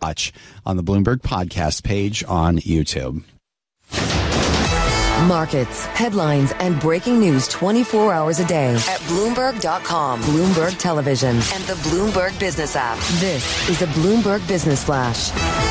Watch on the Bloomberg podcast page on YouTube. Markets, headlines, and breaking news 24 hours a day at Bloomberg.com, Bloomberg Television, and the Bloomberg Business app. This is a Bloomberg Business Flash.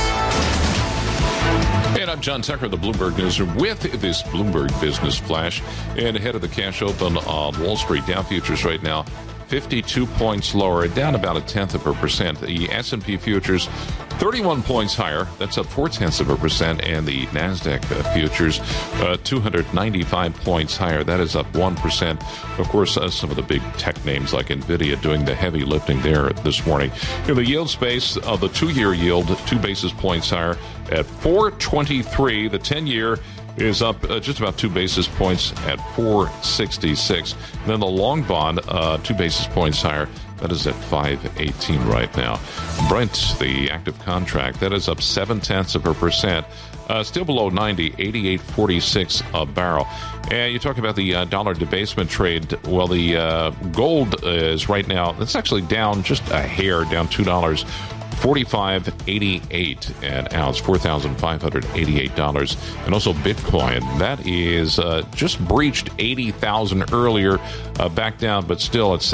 And I'm John Tucker, the Bloomberg Newsroom, with this Bloomberg Business Flash. And ahead of the cash open on Wall Street, Dow futures right now 52 points lower, down about 0.1%. The S&P futures 31 points higher. That's up 0.4%. And the NASDAQ futures 295 points higher. That is up 1%. Of course, some of the big tech names like NVIDIA doing the heavy lifting there this morning. In the yield space, the 2-year yield 2 basis points higher at 4.23. The 10-year is up just about 2 basis points at 4.66. And then the long bond, 2 basis points higher. That is at 5.18 right now. Brent, the active contract, that is up 0.7%. Still below 90, 88.46 a barrel. And you talk about the dollar debasement trade. Well, the gold is right now, it's actually down just a hair, down $2. $45.88 an ounce, $4,588. And also Bitcoin, that is just breached 80,000 earlier, back down, but still at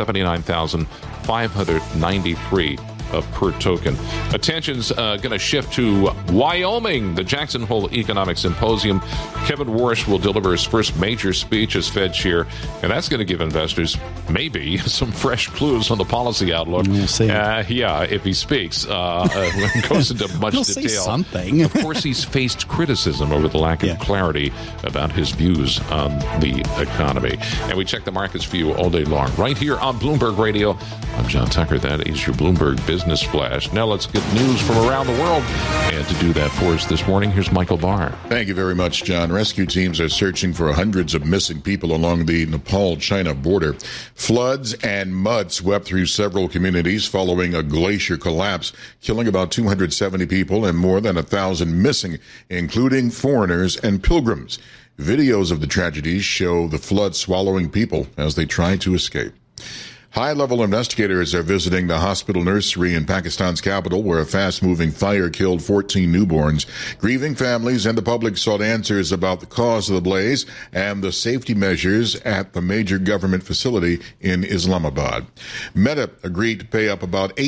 79,593 per token. Attention's going to shift to Wyoming, the Jackson Hole Economic Symposium. Kevin Warsh will deliver his first major speech as Fed chair, and that's going to give investors maybe some fresh clues on the policy outlook. We'll see. Yeah, if he speaks, goes into much He'll detail. say something. Of course, he's faced criticism over the lack of clarity about his views on the economy. And we check the markets for you all day long, right here on Bloomberg Radio. I'm John Tucker. That is your Bloomberg Business Flash. Now let's get news from around the world. And to do that for us this morning, here's Michael Barr. Thank you very much, John. Rescue teams are searching for hundreds of missing people along the Nepal-China border. Floods and mud swept through several communities following a glacier collapse, killing about 270 people and more than 1,000 missing, including foreigners and pilgrims. Videos of the tragedies show the flood swallowing people as they try to escape. High-level investigators are visiting the hospital nursery in Pakistan's capital, where a fast-moving fire killed 14 newborns. Grieving families and the public sought answers about the cause of the blaze and the safety measures at the major government facility in Islamabad. Meta agreed to pay up about